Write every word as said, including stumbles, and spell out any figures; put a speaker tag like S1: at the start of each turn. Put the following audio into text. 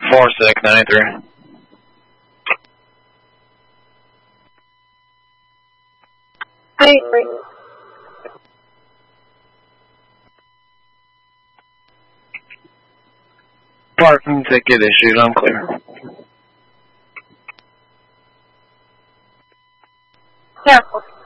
S1: four six ninety-three.
S2: ninety-three.
S1: Parking ticket issued, I'm clear.
S2: Careful.